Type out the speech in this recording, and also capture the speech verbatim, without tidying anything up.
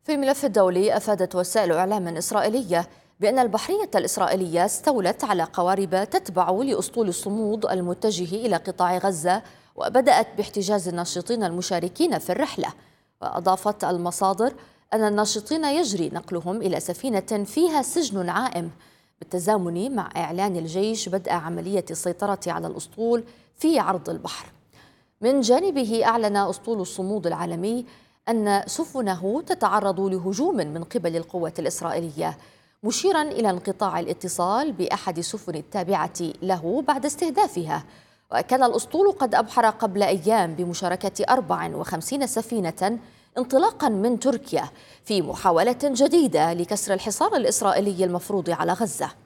في الملف الدولي، أفادت وسائل إعلام إسرائيلية بأن البحرية الإسرائيلية استولت على قوارب تتبع لأسطول الصمود المتجه إلى قطاع غزة، وبدأت باحتجاز الناشطين المشاركين في الرحلة. وأضافت المصادر أن الناشطين يجري نقلهم إلى سفينة فيها سجن عائم، بالتزامن مع إعلان الجيش بدء عملية السيطرة على الأسطول في عرض البحر. من جانبه، أعلن أسطول الصمود العالمي أن سفنه تتعرض لهجوم من قبل القوات الإسرائيلية، مشيرا إلى انقطاع الاتصال بأحد السفن التابعة له بعد استهدافها. وكان الأسطول قد أبحر قبل أيام بمشاركة أربع وخمسين سفينة انطلاقا من تركيا في محاولة جديدة لكسر الحصار الإسرائيلي المفروض على غزة.